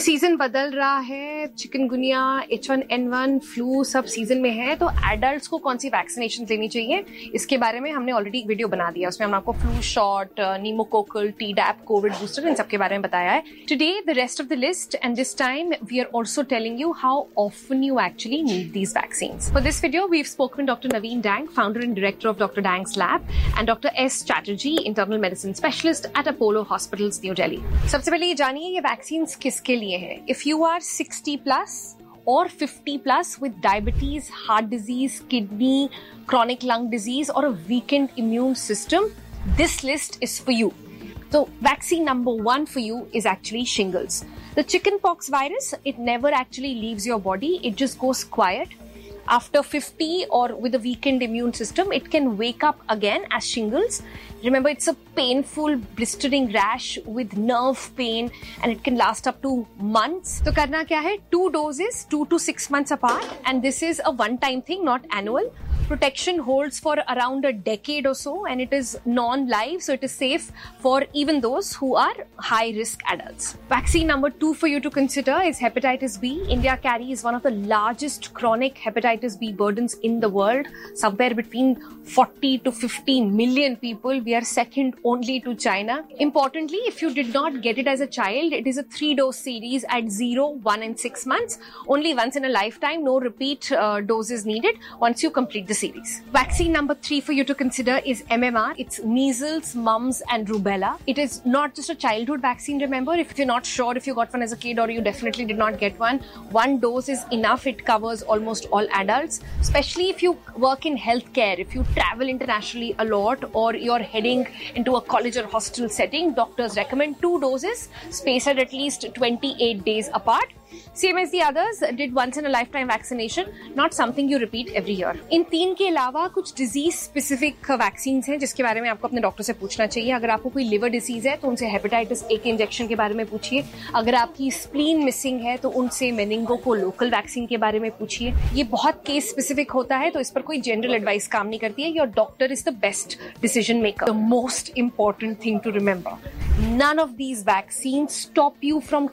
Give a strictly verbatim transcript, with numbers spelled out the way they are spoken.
Season बदल रहा है, chikungunya, H one N one, flu सब सीजन में है, तो एडल्ट्स को कौन सी वैक्सीनेशन लेनी चाहिए इसके बारे में हमने ऑलरेडी एक वीडियो बना दिया। उसमें हमने आपको flu shot, नीमोकोकल, T dab, Covid booster, इन सब के बारे में बताया है। Today the rest of the list, and this time we are also telling you how often you actually need these vaccines. For this video we have spoken doctor Naveen dang, founder and director of doctor डैंग्स lab, and doctor S Chatterjee, internal medicine specialist at Apollo hospitals, new Delhi. सबसे पहले ये जानिए ये vaccine किसके लिए है। If you are sixty plus or fifty plus with diabetes, heart disease, kidney, chronic lung disease or a weakened immune system, this list is for you. So vaccine number one for you is actually shingles. The chickenpox virus, it never actually leaves your body. It just goes quiet. After fifty or with a weakened immune system, it can wake up again as shingles. Remember, it's a painful, blistering rash with nerve pain, and it can last up to months. So, करना क्या है? Two doses, two to six months apart, and this is a one-time thing, not annual. Protection holds for around a decade or so, and it is non-live, so it is safe for even those who are high-risk adults. Vaccine number two for you to consider is hepatitis B. India carries one of the largest chronic hepatitis B burdens in the world, somewhere between forty to fifty million people. We are second only to China. Importantly, if you did not get it as a child, it is a three-dose series at zero, one, and six months. Only once in a lifetime, no repeat uh, doses needed once you complete the series. Vaccine number three for you to consider is M M R. It's measles, mumps, and rubella. It is not just a childhood vaccine, remember. If you're not sure if you got one as a kid or you definitely did not get one, one dose is enough. It covers almost all adults, especially if you work in healthcare, if you travel internationally a lot, or you're heading into a college or hostel setting. Doctors recommend two doses, spaced at least twenty-eight days apart. Same as the others, did once in a lifetime vaccination, not something you repeat every year. इन तीन के अलावा कुछ disease specific vaccine हैं जिसके बारे में आपको अपने डॉक्टर से पूछना चाहिए। अगर आपको कोई लिवर डिसीज है तो उनसे हेपेटाइटिस ए के इंजेक्शन के बारे में पूछिए। अगर आपकी स्प्लीन मिसिंग है तो उनसे मेनिंगो को लोकल वैक्सीन के बारे में पूछिए। ये बहुत केस स्पेसिफिक होता है, तो इस पर कोई जनरल एडवाइस काम नहीं करती है। Your doctor is the best decision maker. The most important thing to remember, none of these vaccines stop you from